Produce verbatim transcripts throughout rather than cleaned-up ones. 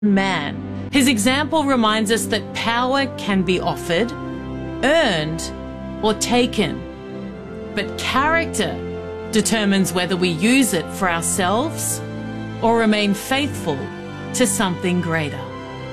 Man. His example reminds us that power can be offered, earned, or taken. But character determines whether we use it for ourselves or remain faithful to something greater.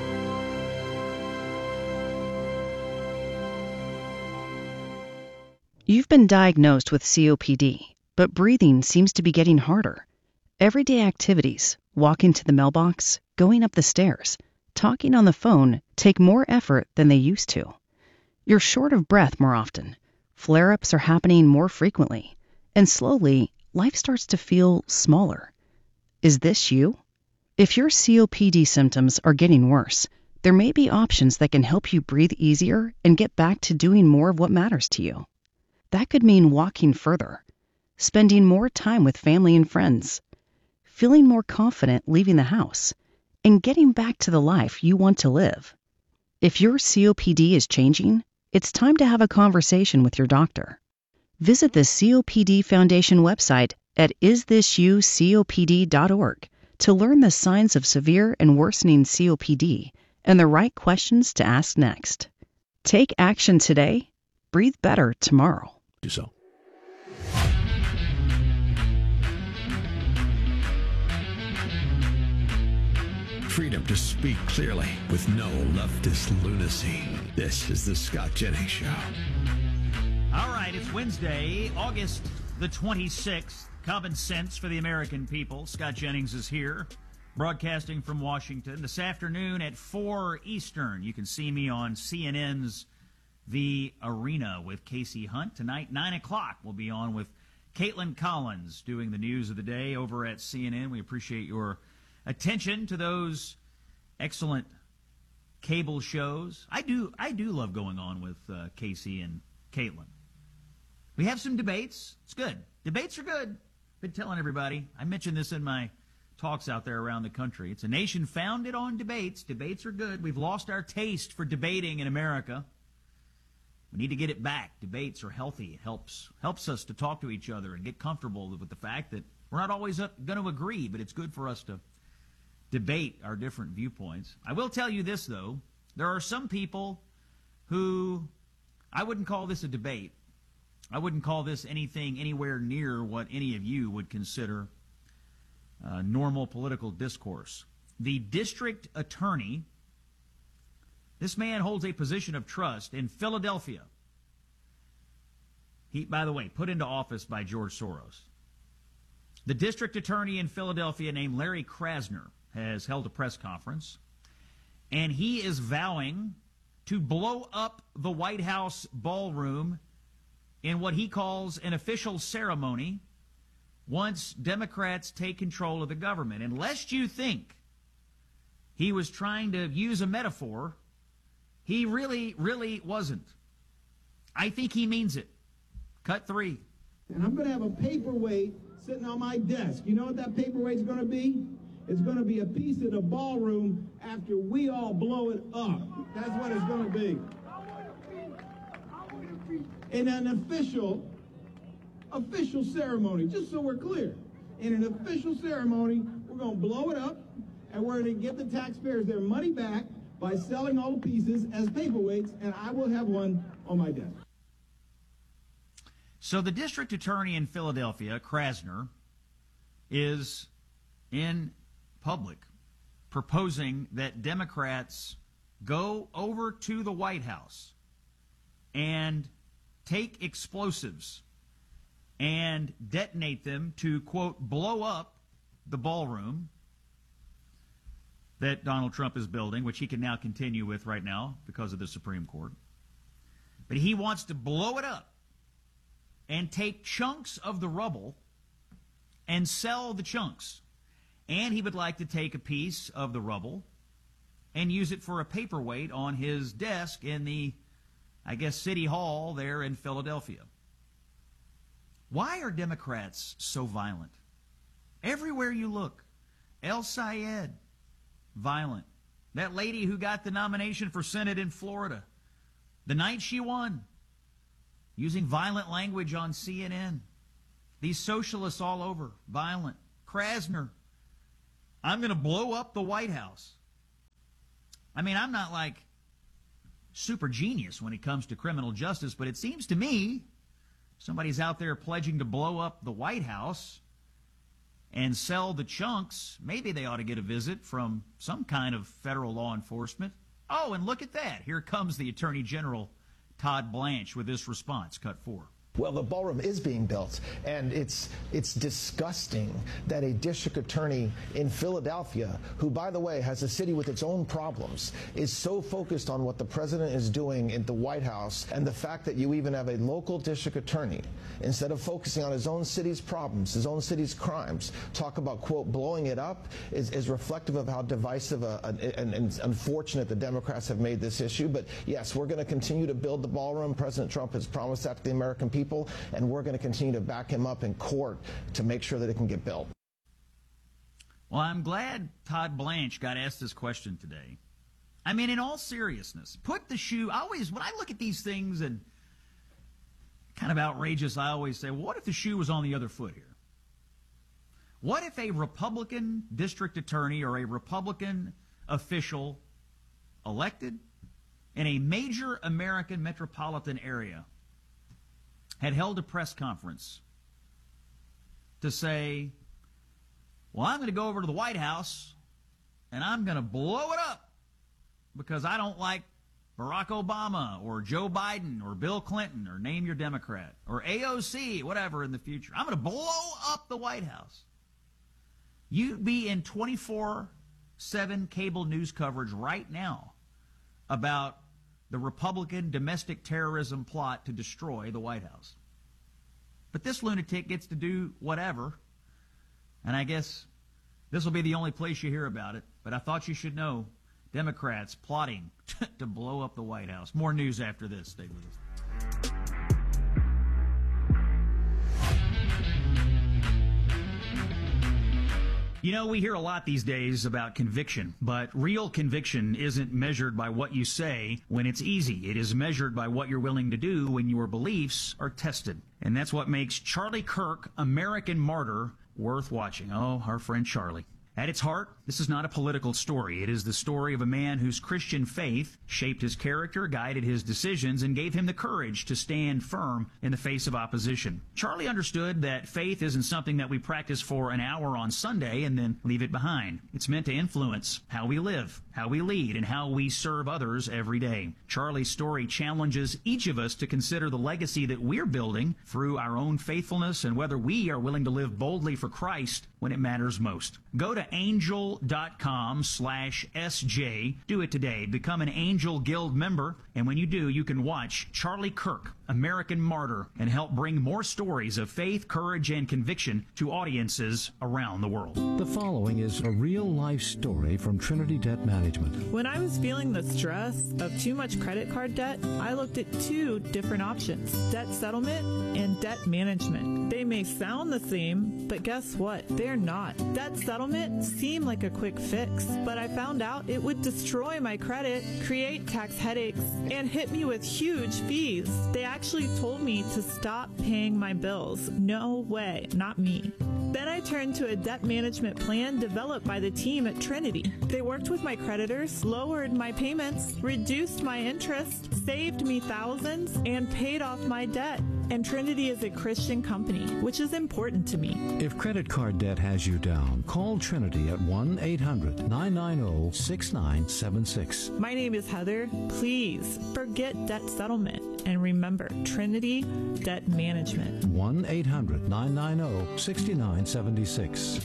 You've been diagnosed with C O P D, but breathing seems to be getting harder. Everyday activities, walking to the mailbox, going up the stairs, talking on the phone take more effort than they used to. You're short of breath more often. Flare-ups are happening more frequently. And slowly, life starts to feel smaller. Is this you? If your C O P D symptoms are getting worse, there may be options that can help you breathe easier and get back to doing more of what matters to you. That could mean walking further, spending more time with family and friends, feeling more confident leaving the house, and getting back to the life you want to live. If your C O P D is changing, it's time to have a conversation with your doctor. Visit the C O P D Foundation website at is this you C O P D dot org to learn the signs of severe and worsening C O P D and the right questions to ask next. Take action today. Breathe better tomorrow. Do so. Freedom to speak clearly with no leftist lunacy. This is the Scott Jennings Show. All right, it's Wednesday, August the twenty-sixth. Common sense for the American people. Scott Jennings is here, broadcasting from Washington. This afternoon at four Eastern, you can see me on C N N's The Arena with Casey Hunt. Tonight, nine o'clock, we'll be on with Caitlin Collins doing the news of the day over at C N N. We appreciate your attention to those excellent cable shows. I do I do love going on with uh, Casey and Caitlin. We have some debates. It's good. Debates are good. Been telling everybody. I mentioned this in my talks out there around the country. It's a nation founded on debates. Debates are good. We've lost our taste for debating in America. We need to get it back. Debates are healthy. It helps helps us to talk to each other and get comfortable with the fact that we're not always going to agree, but it's good for us to debate our different viewpoints. I will tell you this, though. There are some people who, I wouldn't call this a debate. I wouldn't call this anything anywhere near what any of you would consider uh, normal political discourse. The district attorney, this man holds a position of trust in Philadelphia. He, by the way, put into office by George Soros. The district attorney in Philadelphia named Larry Krasner has held a press conference, and he is vowing to blow up the White House ballroom in what he calls an official ceremony once Democrats take control of the government. And lest you think he was trying to use a metaphor, he really, really wasn't. I think he means it. Cut three. And I'm going to have a paperweight sitting on my desk. You know what that paperweight's going to be? It's going to be a piece of the ballroom after we all blow it up. That's what it's going to be. In an official, official ceremony, just so we're clear. In an official ceremony, we're going to blow it up, and we're going to give the taxpayers their money back by selling all the pieces as paperweights, and I will have one on my desk. So the district attorney in Philadelphia, Krasner, is in public proposing that Democrats go over to the White House and take explosives and detonate them to, quote, blow up the ballroom that Donald Trump is building, which he can now continue with right now because of the Supreme Court. But he wants to blow it up and take chunks of the rubble and sell the chunks. And he would like to take a piece of the rubble and use it for a paperweight on his desk in the, I guess, City Hall there in Philadelphia. Why are Democrats so violent? Everywhere you look, El Sayed, violent. That lady who got the nomination for Senate in Florida, the night she won, using violent language on C N N. These socialists all over, violent. Krasner, I'm going to blow up the White House. I mean, I'm not like super genius when it comes to criminal justice, but it seems to me somebody's out there pledging to blow up the White House and sell the chunks. Maybe they ought to get a visit from some kind of federal law enforcement. Oh, and look at that. Here comes the Attorney General, Todd Blanche, with this response. Cut four. Well, the ballroom is being built, and it's it's disgusting that a district attorney in Philadelphia, who, by the way, has a city with its own problems, is so focused on what the president is doing at the White House, and the fact that you even have a local district attorney, instead of focusing on his own city's problems, his own city's crimes, talk about, quote, blowing it up, is, is reflective of how divisive a, a, and, and unfortunate the Democrats have made this issue. But yes, we're going to continue to build the ballroom. President Trump has promised that to the American people. And we're going to continue to back him up in court to make sure that it can get built. Well, I'm glad Todd Blanche got asked this question today. I mean, in all seriousness, put the shoe, I always, when I look at these things and kind of outrageous, I always say, well, what if the shoe was on the other foot here? What if a Republican district attorney or a Republican official elected in a major American metropolitan area had held a press conference to say, well, I'm going to go over to the White House and I'm going to blow it up because I don't like Barack Obama or Joe Biden or Bill Clinton or name your Democrat or A O C, whatever in the future. I'm going to blow up the White House. You'd be in twenty-four seven cable news coverage right now about the Republican domestic terrorism plot to destroy the White House. But this lunatic gets to do whatever, and I guess this will be the only place you hear about it. But I thought you should know, Democrats plotting to blow up the White House. More news after this. Stay with us. You know, we hear a lot these days about conviction, but real conviction isn't measured by what you say when it's easy. It is measured by what you're willing to do when your beliefs are tested. And that's what makes Charlie Kirk, American Martyr, worth watching. Oh, our friend Charlie. At its heart, this is not a political story. It is the story of a man whose Christian faith shaped his character, guided his decisions, and gave him the courage to stand firm in the face of opposition. Charlie understood that faith isn't something that we practice for an hour on Sunday and then leave it behind. It's meant to influence how we live, how we lead, and how we serve others every day. Charlie's story challenges each of us to consider the legacy that we're building through our own faithfulness and whether we are willing to live boldly for Christ when it matters most. Go to angel.com slash SJ. Do it today. Become an Angel Guild member. And when you do, you can watch Charlie Kirk, American Martyr, and help bring more stories of faith, courage, and conviction to audiences around the world. The following is a real-life story from Trinity Debt Management. When I was feeling the stress of too much credit card debt, I looked at two different options, debt settlement and debt management. They may sound the same, but guess what? They're not. Debt settlement seemed like a quick fix, but I found out it would destroy my credit, create tax headaches, and hit me with huge fees. They actually told me to stop paying my bills. No way, not me. Then I turned to a debt management plan developed by the team at Trinity. They worked with my creditors, lowered my payments, reduced my interest, saved me thousands, and paid off my debt. And Trinity is a Christian company, which is important to me. If credit card debt has you down, call Trinity at one eight hundred nine nine zero six nine seven six. My name is Heather. Please forget debt settlement and remember Trinity Debt Management. one eight hundred nine nine zero six nine seven six.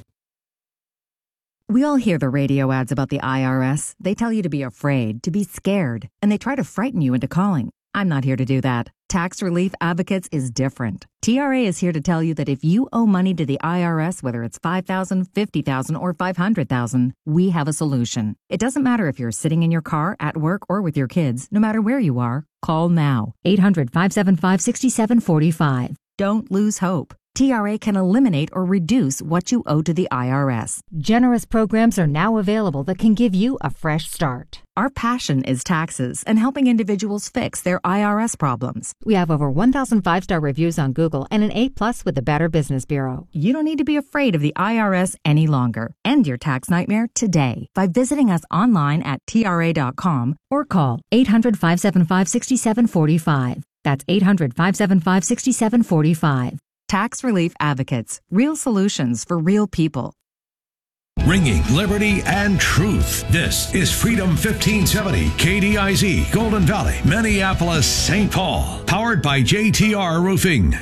We all hear the radio ads about the I R S. They tell you to be afraid, to be scared, and they try to frighten you into calling. I'm not here to do that. Tax Relief Advocates is different. T R A is here to tell you that if you owe money to the I R S, whether it's five thousand dollars, fifty thousand dollars, or five hundred thousand dollars, we have a solution. It doesn't matter if you're sitting in your car, at work, or with your kids. No matter where you are, call now. eight hundred five seven five six seven four five. Don't lose hope. T R A can eliminate or reduce what you owe to the I R S. Generous programs are now available that can give you a fresh start. Our passion is taxes and helping individuals fix their I R S problems. We have over one thousand five-star reviews on Google and an A plus with the Better Business Bureau. You don't need to be afraid of the I R S any longer. End your tax nightmare today by visiting us online at T R A dot com or call eight hundred, five seven five, six seven four five. That's eight hundred, five seven five, six seven four five. Tax Relief Advocates. Real solutions for real people. Ringing liberty and truth. This is Freedom fifteen seventy, K D I Z, Golden Valley, Minneapolis, Saint Paul. Powered by J T R Roofing.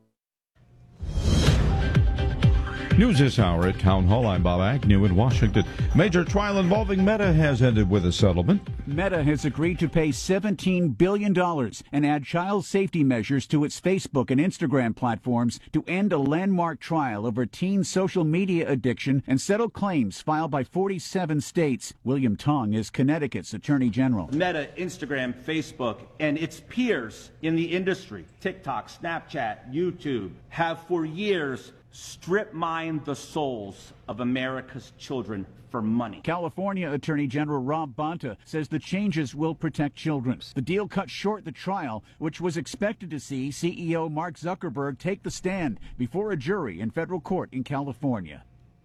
News this hour at Town Hall. I'm Bob Agnew in Washington. Major trial involving Meta has ended with a settlement. Meta has agreed to pay seventeen billion dollars and add child safety measures to its Facebook and Instagram platforms to end a landmark trial over teen social media addiction and settle claims filed by forty-seven states. William Tong is Connecticut's Attorney General. Meta, Instagram, Facebook, and its peers in the industry, TikTok, Snapchat, YouTube, have for years strip mined the souls of America's children for money. California Attorney General Rob Bonta says the changes will protect children. The deal cut short the trial, which was expected to see C E O Mark Zuckerberg take the stand before a jury in federal court in California.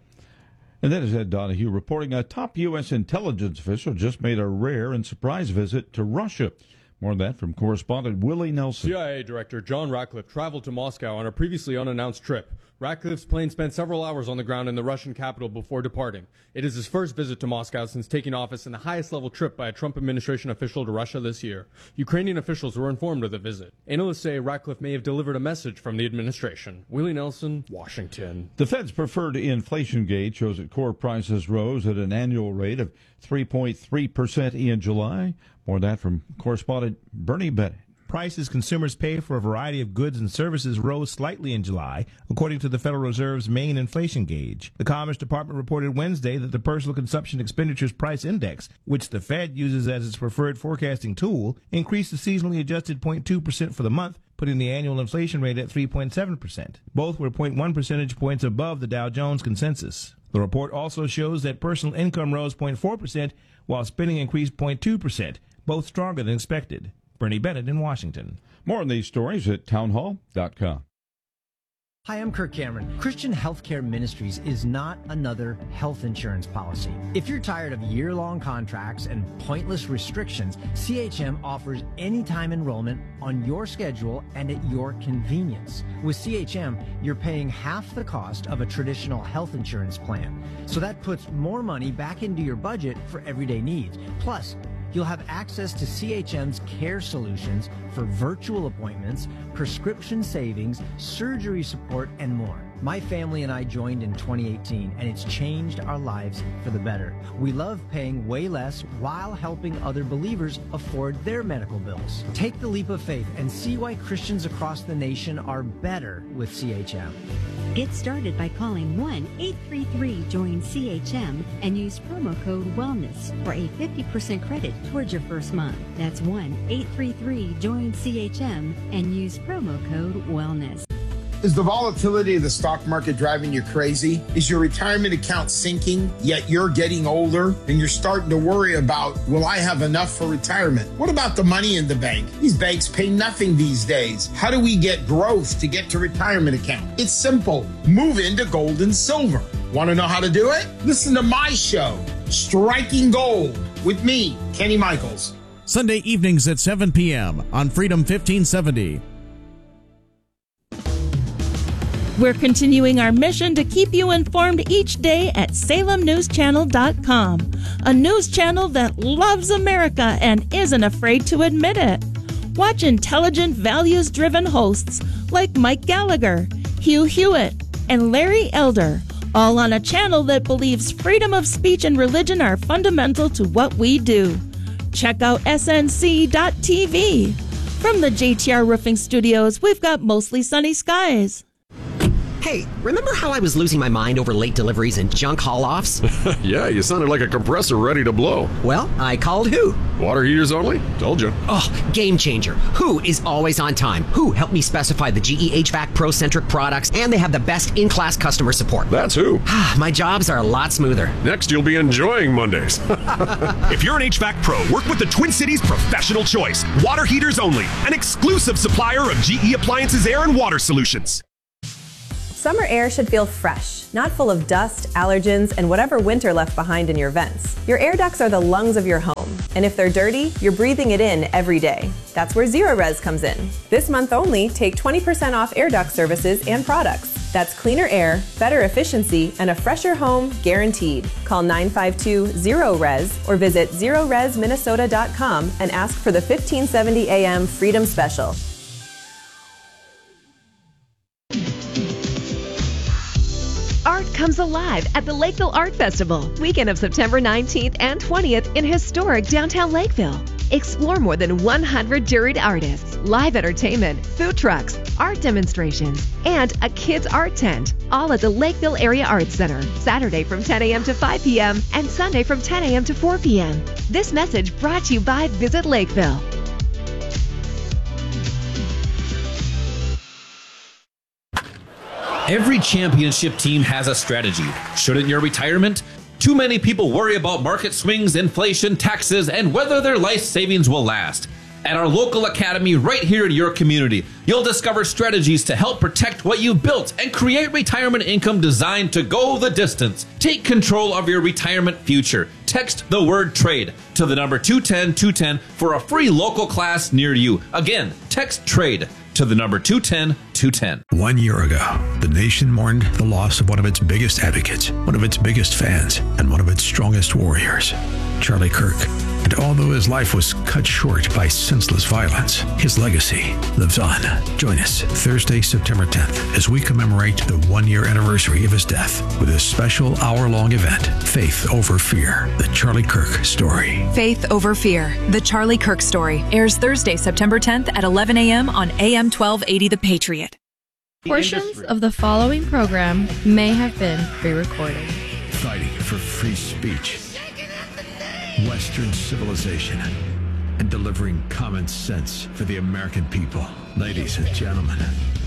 And that is Ed Donahue reporting a top U S intelligence official just made a rare and surprise visit to Russia. More on that from correspondent Willie Nelson. C I A Director John Ratcliffe traveled to Moscow on a previously unannounced trip. Ratcliffe's plane spent several hours on the ground in the Russian capital before departing. It is his first visit to Moscow since taking office and the highest-level trip by a Trump administration official to Russia this year. Ukrainian officials were informed of the visit. Analysts say Ratcliffe may have delivered a message from the administration. Willie Nelson, Washington. The Fed's preferred inflation gauge shows that core prices rose at an annual rate of three point three percent in July. More on that from correspondent Bernie Bennett. Prices consumers pay for a variety of goods and services rose slightly in July, according to the Federal Reserve's main inflation gauge. The Commerce Department reported Wednesday that the Personal Consumption Expenditures Price Index, which the Fed uses as its preferred forecasting tool, increased a seasonally adjusted zero point two percent for the month, putting the annual inflation rate at three point seven percent. Both were zero point one percentage points above the Dow Jones consensus. The report also shows that personal income rose zero point four percent, while spending increased zero point two percent, both stronger than expected. Bernie Bennett in Washington. More on these stories at townhall dot com. Hi, I'm Kirk Cameron. Christian Healthcare Ministries is not another health insurance policy. If you're tired of year-long contracts and pointless restrictions, C H M offers anytime enrollment on your schedule and at your convenience. With C H M, you're paying half the cost of a traditional health insurance plan. So that puts more money back into your budget for everyday needs. Plus, you'll have access to C H M's care solutions for virtual appointments, prescription savings, surgery support, and more. My family and I joined in twenty eighteen, and it's changed our lives for the better. We love paying way less while helping other believers afford their medical bills. Take the leap of faith and see why Christians across the nation are better with C H M. Get started by calling one eight three three join C H M and use promo code WELLNESS for a fifty percent credit towards your first month. That's one eight three three join C H M and use promo code WELLNESS. Is the volatility of the stock market driving you crazy? Is your retirement account sinking, yet you're getting older and you're starting to worry about, will I have enough for retirement? What about the money in the bank? These banks pay nothing these days. How do we get growth to get to retirement account? It's simple. Move into gold and silver. Want to know how to do it? Listen to my show, Striking Gold, with me, Kenny Michaels. Sunday evenings at seven p.m. on Freedom fifteen seventy. We're continuing our mission to keep you informed each day at Salem News Channel dot com, a news channel that loves America and isn't afraid to admit it. Watch intelligent, values-driven hosts like Mike Gallagher, Hugh Hewitt, and Larry Elder, all on a channel that believes freedom of speech and religion are fundamental to what we do. Check out S N C dot T V. From the J T R Roofing Studios, we've got mostly sunny skies. Hey, remember how I was losing my mind over late deliveries and junk haul-offs? Yeah, you sounded like a compressor ready to blow. Well, I called Who. Water heaters only? Told you. Oh, game changer. Who is always on time. Who helped me specify the G E H V A C Pro-centric products, and they have the best in-class customer support. That's Who. My jobs are a lot smoother. Next, you'll be enjoying Mondays. If you're an H V A C Pro, work with the Twin Cities Professional Choice. Water heaters only. An exclusive supplier of G E Appliances Air and Water Solutions. Summer air should feel fresh, not full of dust, allergens, and whatever winter left behind in your vents. Your air ducts are the lungs of your home, and if they're dirty, you're breathing it in every day. That's where Zerorez comes in. This month only, take twenty percent off air duct services and products. That's cleaner air, better efficiency, and a fresher home guaranteed. Call nine five two, zero res or visit zero res minnesota dot com and ask for the fifteen seventy A M Freedom Special. Art comes alive at the Lakeville Art Festival, weekend of September nineteenth and twentieth in historic downtown Lakeville. Explore more than one hundred juried artists, live entertainment, food trucks, art demonstrations, and a kids' art tent, all at the Lakeville Area Arts Center, Saturday from ten a.m. to five p.m. and Sunday from ten a.m. to four p.m. This message brought to you by Visit Lakeville. Every championship team has a strategy. Shouldn't your retirement? Too many people worry about market swings, inflation, taxes, and whether their life savings will last. At our local academy right here in your community, you'll discover strategies to help protect what you've built and create retirement income designed to go the distance. Take control of your retirement future. Text the word TRADE to the number two ten two ten for a free local class near you. Again, text TRADE to the number two ten two ten. One year ago, the nation mourned the loss of one of its biggest advocates, one of its biggest fans, and one of its strongest warriors, Charlie Kirk. And although his life was cut short by senseless violence, his legacy lives on. Join us Thursday, September tenth, as we commemorate the one-year anniversary of his death with a special hour-long event, Faith Over Fear, the Charlie Kirk Story. Faith Over Fear, the Charlie Kirk Story, airs Thursday, September tenth at eleven a.m. on A M twelve eighty The Patriot. Portions of the following program may have been pre-recorded. Fighting for free speech, Western civilization, and delivering common sense for the American people. Ladies and gentlemen,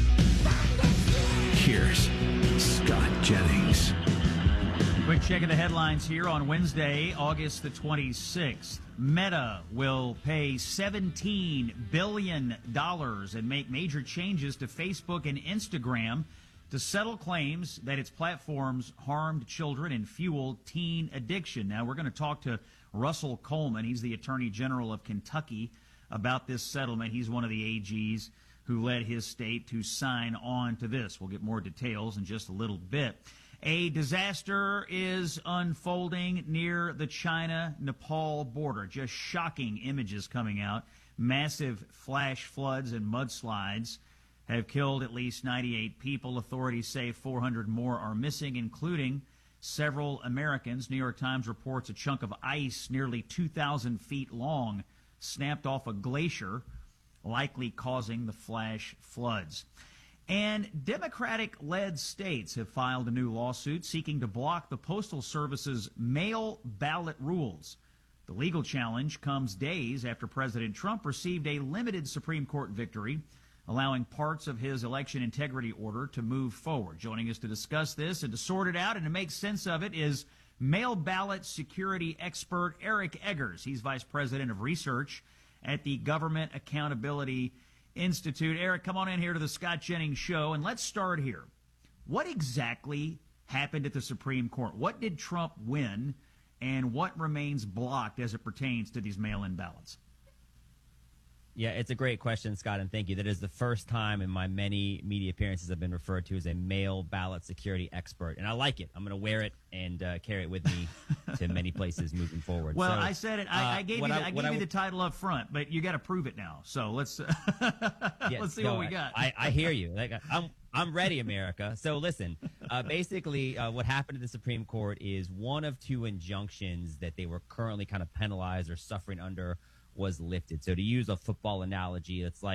here's Scott Jennings. Quick check of the headlines here on Wednesday, August the twenty-sixth. Meta will pay seventeen billion dollars and make major changes to Facebook and Instagram to settle claims that its platforms harmed children and fueled teen addiction. Now, we're going to talk to Russell Coleman. He's the Attorney General of Kentucky about this settlement. He's one of the A Gs who led his state to sign on to this. We'll get more details in just a little bit. A disaster is unfolding near the China-Nepal border. Just shocking images coming out. Massive flash floods and mudslides have killed at least ninety-eight people. Authorities say four hundred more are missing, including several Americans. New York Times reports a chunk of ice nearly two thousand feet long snapped off a glacier, likely causing the flash floods. And Democratic-led states have filed a new lawsuit seeking to block the Postal Service's mail ballot rules. The legal challenge comes days after President Trump received a limited Supreme Court victory, allowing parts of his election integrity order to move forward. Joining us to discuss this and to sort it out and to make sense of it is mail ballot security expert Eric Eggers. He's Vice President of Research at the Government Accountability Institute. Eric, come on in here to the Scott Jennings Show, and let's start here. What exactly happened at the Supreme Court? What did Trump win, and what remains blocked as it pertains to these mail-in ballots? Yeah, it's a great question, Scott, and thank you. That is the first time in my many media appearances I've been referred to as a mail ballot security expert, and I like it. I'm going to wear it and uh, carry it with me to many places moving forward. Well, so, I said it. I, uh, I gave you. The, I, I gave I, you the title up front, but you got to prove it now. So let's yes, let's see no, what we got. I, I hear you. Like, I'm I'm ready, America. So listen, uh, basically, uh, what happened at the Supreme Court is one of two injunctions that they were currently kind of penalized or suffering under was lifted. So to use a football analogy, it's like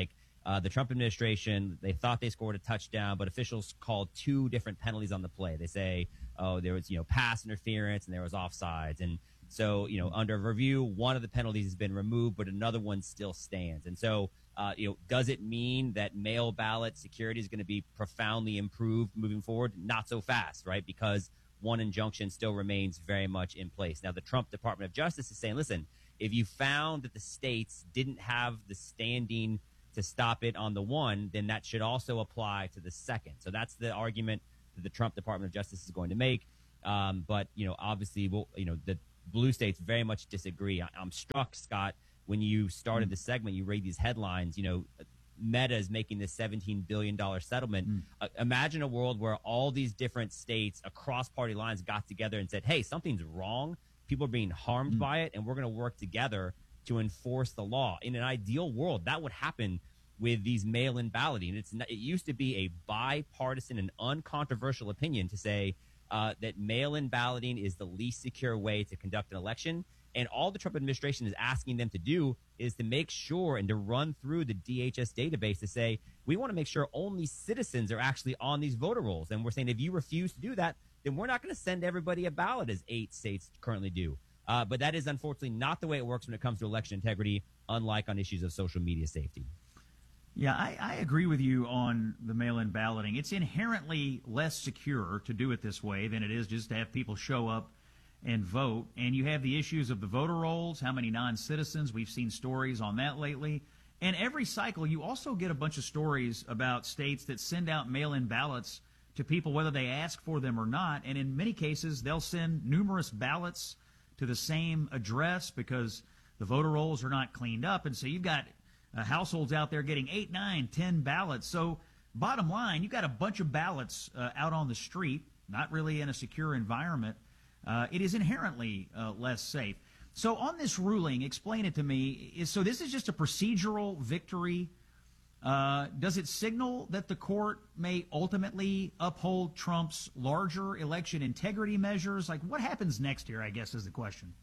Uh, the Trump administration, they thought they scored a touchdown, but officials called two different penalties on the play. They say, oh, there was, you know, pass interference and there was offsides. And so, you know, under review, one of the penalties has been removed, but another one still stands. And so, uh, you know, does it mean that mail ballot security is going to be profoundly improved moving forward? Not so fast, right? Because one injunction still remains very much in place. Now, the Trump Department of Justice is saying, listen, if you found that the states didn't have the standing to stop it on the one, then that should also apply to the second. So that's the argument that the Trump Department of Justice is going to make. Um, but, you know, obviously, we'll, you know, the blue states very much disagree. I, I'm struck, Scott, when you started the segment, you read these headlines, you know, Meta is making this seventeen billion dollars settlement. Mm. Uh, imagine a world where all these different states across party lines got together and said, hey, something's wrong. People are being harmed mm. by it, and we're going to work together to enforce the law. In an ideal world, that would happen with these mail-in balloting. It's not, it used to be a bipartisan and uncontroversial opinion to say uh, that mail-in balloting is the least secure way to conduct an election. And all the Trump administration is asking them to do is to make sure and to run through the D H S database to say, we want to make sure only citizens are actually on these voter rolls. And we're saying if you refuse to do that, then we're not going to send everybody a ballot as eight states currently do. Uh, but that is unfortunately not the way it works when it comes to election integrity, unlike on issues of social media safety. Yeah, I, I agree with you on the mail-in balloting. It's inherently less secure to do it this way than it is just to have people show up and vote. And you have the issues of the voter rolls, how many non-citizens. We've seen stories on that lately. And every cycle, you also get a bunch of stories about states that send out mail-in ballots to people whether they ask for them or not. And in many cases, they'll send numerous ballots to the same address because the voter rolls are not cleaned up. And so you've got uh, households out there getting eight, nine, ten ballots. So bottom line, you've got a bunch of ballots uh, out on the street, not really in a secure environment. Uh, it is inherently uh, less safe. So on this ruling, explain it to me. Is, so this is just a procedural victory. Uh, does it signal that the court may ultimately uphold Trump's larger election integrity measures? Like, what happens next here, I guess, is the question.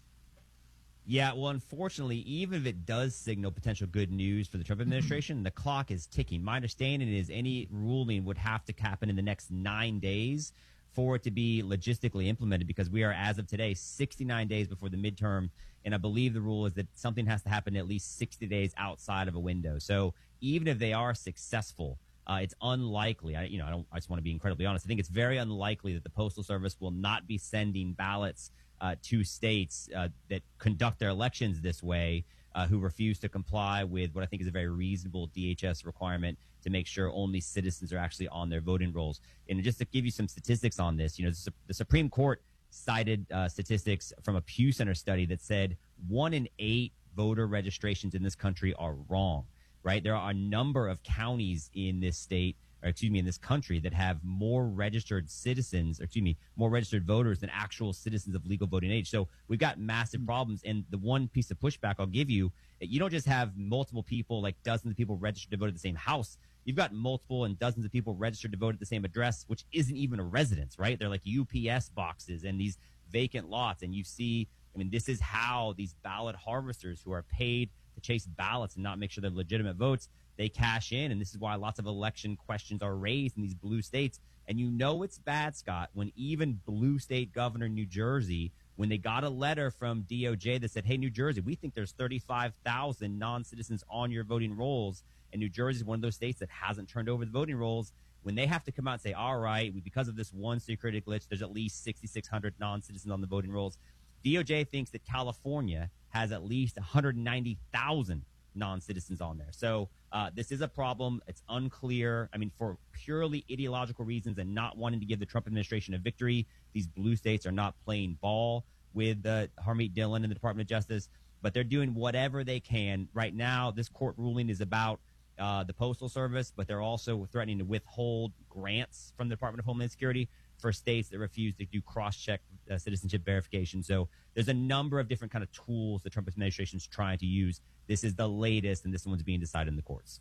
Yeah, well, unfortunately, even if it does signal potential good news for the Trump administration, the clock is ticking. My understanding is any ruling would have to happen in the next nine days for it to be logistically implemented, because we are, as of today, sixty-nine days before the midterm. And I believe the rule is that something has to happen at least sixty days outside of a window. So even if they are successful, uh, it's unlikely. I, you know, I, don't, I just want to be incredibly honest. I think it's very unlikely that the Postal Service will not be sending ballots uh, to states uh, that conduct their elections this way, uh, who refuse to comply with what I think is a very reasonable D H S requirement to make sure only citizens are actually on their voting rolls. And just to give you some statistics on this, you know, the Supreme Court cited uh, statistics from a Pew Center study that said one in eight voter registrations in this country are wrong, right? There are a number of counties in this state, or excuse me, in this country that have more registered citizens, or excuse me, more registered voters than actual citizens of legal voting age. So we've got massive problems. And the one piece of pushback I'll give you, you don't just have multiple people, like dozens of people registered to vote at the same house. You've got multiple and dozens of people registered to vote at the same address, which isn't even a residence, right? They're like U P S boxes and these vacant lots. And you see, I mean, this is how these ballot harvesters who are paid to chase ballots and not make sure they're legitimate votes, they cash in. And this is why lots of election questions are raised in these blue states. And you know it's bad, Scott, when even blue state governor New Jersey, when they got a letter from D O J that said, hey, New Jersey, we think there's thirty-five thousand non-citizens on your voting rolls. And New Jersey is one of those states that hasn't turned over the voting rolls. When they have to come out and say, all right, because of this one security glitch, there's at least sixty-six hundred non-citizens on the voting rolls. D O J thinks that California has at least one hundred ninety thousand non-citizens on there. So uh, this is a problem. It's unclear. I mean, for purely ideological reasons and not wanting to give the Trump administration a victory, these blue states are not playing ball with uh, Harmeet Dillon and the Department of Justice, but they're doing whatever they can. Right now, this court ruling is about Uh, the Postal Service, but they're also threatening to withhold grants from the Department of Homeland Security for states that refuse to do cross-check uh, citizenship verification. So there's a number of different kind of tools the Trump administration is trying to use. This is the latest, and this one's being decided in the courts.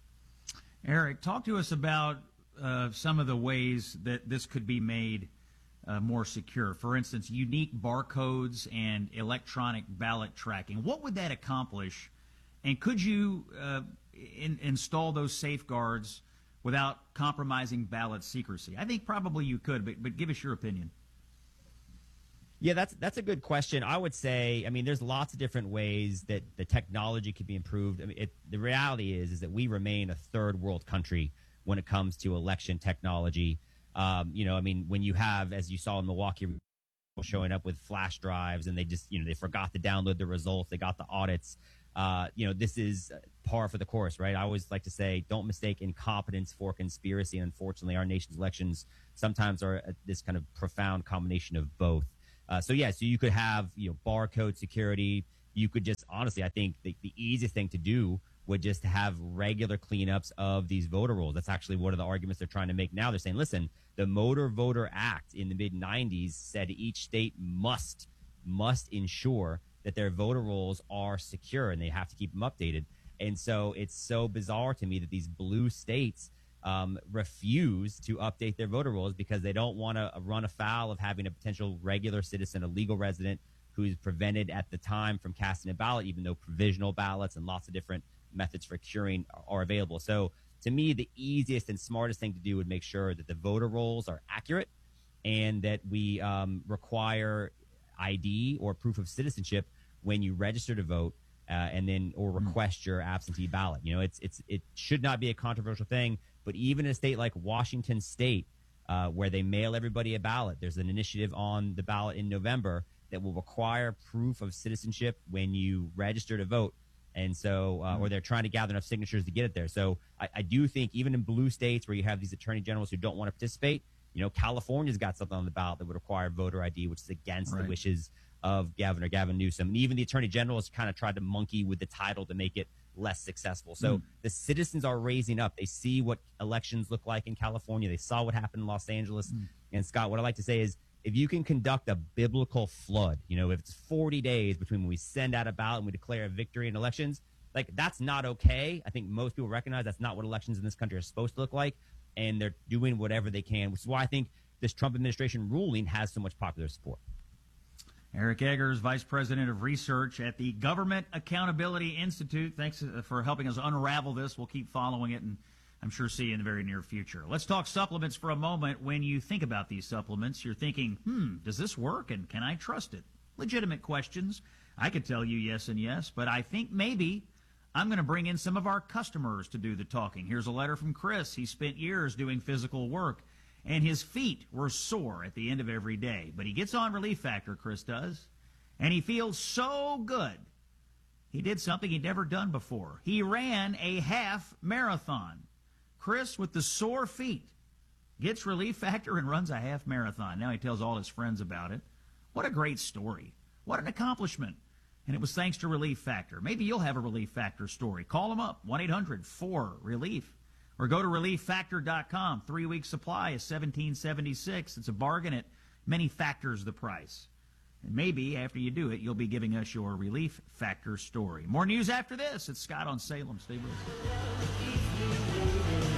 Eric, talk to us about uh, some of the ways that this could be made uh, more secure. For instance, unique barcodes and electronic ballot tracking. What would that accomplish? And could you uh, in, install those safeguards without compromising ballot secrecy? I think probably you could, but, but give us your opinion. Yeah, that's that's a good question. I would say, I mean, there's lots of different ways that the technology could be improved. I mean, it, the reality is is that we remain a third world country when it comes to election technology. Um, you know, I mean, when you have, as you saw in Milwaukee, showing up with flash drives and they just, you know, they forgot to download the results, they got the audits. Uh, you know, this is par for the course, right? I always like to say, don't mistake incompetence for conspiracy. And unfortunately, our nation's elections sometimes are a, this kind of profound combination of both. Uh, so, yeah, so you could have, you know, barcode security. You could just, honestly, I think the, the easiest thing to do would just have regular cleanups of these voter rolls. That's actually one of the arguments they're trying to make now. They're saying, listen, the Motor Voter Act in the mid nineties said each state must, must ensure that their voter rolls are secure and they have to keep them updated. And so it's so bizarre to me that these blue states Um, refuse to update their voter rolls because they don't want to run afoul of having a potential regular citizen, a legal resident, who's prevented at the time from casting a ballot, even though provisional ballots and lots of different methods for curing are available. So to me, the easiest and smartest thing to do would make sure that the voter rolls are accurate and that we um, require I D or proof of citizenship when you register to vote. Uh, and then or request your absentee ballot. You know, it's it's it should not be a controversial thing. But even in a state like Washington State, uh, where they mail everybody a ballot, there's an initiative on the ballot in November that will require proof of citizenship when you register to vote. And so, uh, or they're trying to gather enough signatures to get it there. So I, I do think even in blue states where you have these attorney generals who don't want to participate, you know, California's got something on the ballot that would require voter I D, which is against right. the wishes of Governor Gavin Newsom. And even the attorney general has kind of tried to monkey with the title to make it less successful. So mm. the citizens are raising up. They see what elections look like in California. They saw what happened in Los Angeles. Mm. And Scott, what I like to say is, if you can conduct a biblical flood, you know, if it's forty days between when we send out a ballot and we declare a victory in elections, like that's not okay. I think most people recognize that's not what elections in this country are supposed to look like. And they're doing whatever they can, which is why I think this Trump administration ruling has so much popular support. Eric Eggers, Vice President of Research at the Government Accountability Institute. Thanks for helping us unravel this. We'll keep following it, and I'm sure see you in the very near future. Let's talk supplements for a moment. When you think about these supplements, you're thinking, hmm, does this work, and can I trust it? Legitimate questions. I could tell you yes and yes, but I think maybe I'm going to bring in some of our customers to do the talking. Here's a letter from Chris. He spent years doing physical work, and his feet were sore at the end of every day. But he gets on Relief Factor, Chris does, and he feels so good. He did something he'd never done before. He ran a half marathon. Chris, with the sore feet, gets Relief Factor and runs a half marathon. Now he tells all his friends about it. What a great story. What an accomplishment. And it was thanks to Relief Factor. Maybe you'll have a Relief Factor story. Call them up, one eight hundred four relief. Or go to relief factor dot com. Three-week supply is seventeen seventy-six. It's a bargain at many factors the price. And maybe after you do it, you'll be giving us your Relief Factor story. More news after this. It's Scott on Salem. Stay with us.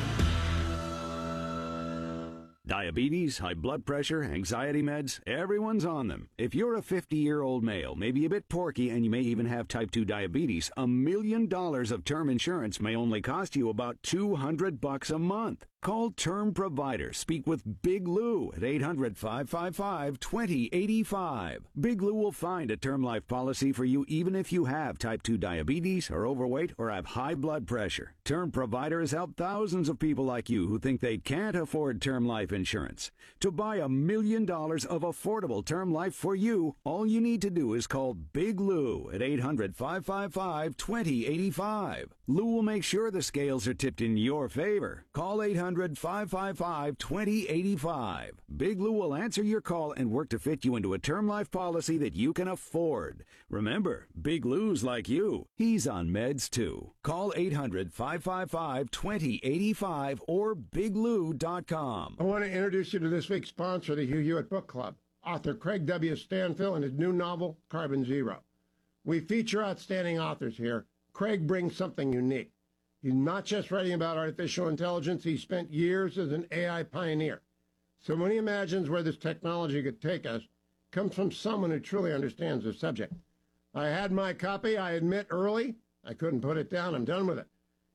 Diabetes, high blood pressure, anxiety meds, everyone's on them. If you're a fifty-year-old male, maybe a bit porky, and you may even have type two diabetes, a million dollars of term insurance may only cost you about two hundred bucks a month. Call Term Provider. Speak with Big Lou at eight hundred, five five five, two zero eight five. Big Lou will find a term life policy for you even if you have type two diabetes, are overweight, or have high blood pressure. Term Provider has helped thousands of people like you who think they can't afford term life insurance. To buy a million dollars of affordable term life for you, all you need to do is call Big Lou at eight hundred, five five five, two zero eight five. Lou will make sure the scales are tipped in your favor. Call eight hundred, five five five, two zero eight five. Big Lou will answer your call and work to fit you into a term life policy that you can afford. Remember, Big Lou's like you. He's on meds too. Call eight hundred, five five five, two zero eight five or big lou dot com. I want to introduce you to this week's sponsor, the Hugh Hewitt Book Club. Author Craig W. Stanfill and his new novel, Carbon Zero. We feature outstanding authors here. Craig brings something unique. He's not just writing about artificial intelligence. He spent years as an A I pioneer. So when he imagines where this technology could take us, it comes from someone who truly understands the subject. I had my copy, I admit, early. I couldn't put it down. I'm done with it.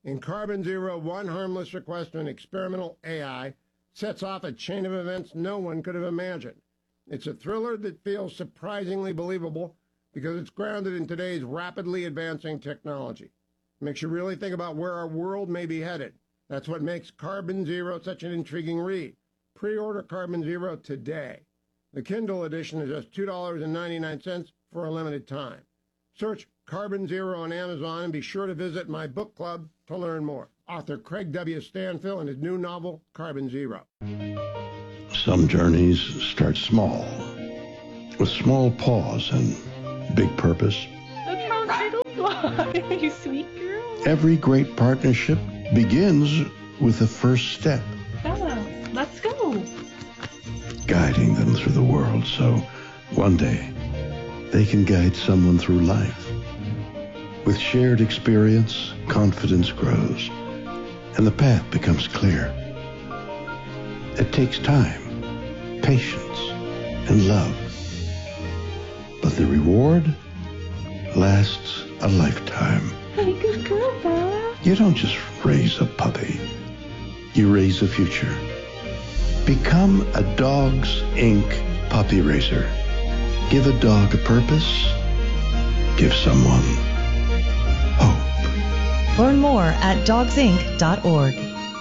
In Carbon Zero, one harmless request to an experimental A I sets off a chain of events no one could have imagined. It's a thriller that feels surprisingly believable because it's grounded in today's rapidly advancing technology. It makes you really think about where our world may be headed. That's what makes Carbon Zero such an intriguing read. Pre-order Carbon Zero today. The Kindle edition is just two dollars and ninety-nine cents for a limited time. Search Carbon Zero on Amazon and be sure to visit my book club to learn more. Author Craig W. Stanfill and his new novel, Carbon Zero. Some journeys start small, with small pause and big purpose. Look how little you are, you sweet girl. Every great partnership begins with the first step. Bella, let's go. Guiding them through the world so one day they can guide someone through life. With shared experience, confidence grows, and the path becomes clear. It takes time, patience, and love. But the reward lasts a lifetime. Hey, good girl, Bella. You don't just raise a puppy. You raise a future. Become a Dogs Incorporated puppy raiser. Give a dog a purpose. Give someone hope. Learn more at dogs inc dot org.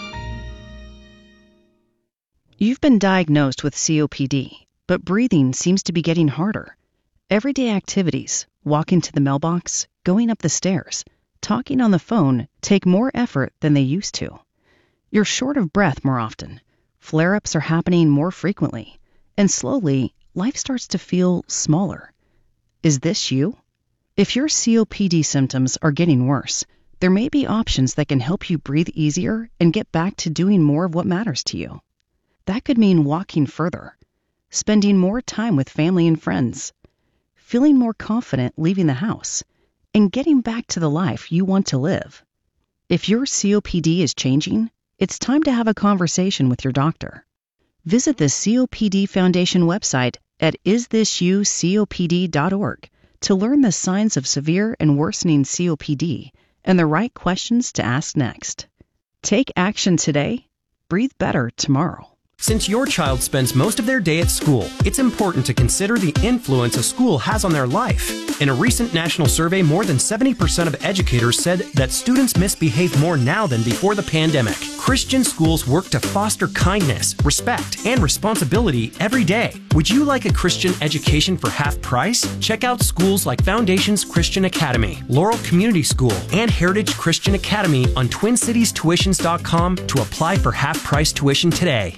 You've been diagnosed with C O P D, but breathing seems to be getting harder. Everyday activities, walking to the mailbox, going up the stairs, talking on the phone take more effort than they used to. You're short of breath more often. Flare-ups are happening more frequently, and slowly, life starts to feel smaller. Is this you? If your C O P D symptoms are getting worse, there may be options that can help you breathe easier and get back to doing more of what matters to you. That could mean walking further, spending more time with family and friends, feeling more confident leaving the house, and getting back to the life you want to live. If your C O P D is changing, it's time to have a conversation with your doctor. Visit the C O P D Foundation website at is this you C O P D dot org to learn the signs of severe and worsening C O P D and the right questions to ask next. Take action today. Breathe better tomorrow. Since your child spends most of their day at school, it's important to consider the influence a school has on their life. In a recent national survey, more than seventy percent of educators said that students misbehave more now than before the pandemic. Christian schools work to foster kindness, respect, and responsibility every day. Would you like a Christian education for half price? Check out schools like Foundations Christian Academy, Laurel Community School, and Heritage Christian Academy on twin cities tuitions dot com to apply for half price tuition today.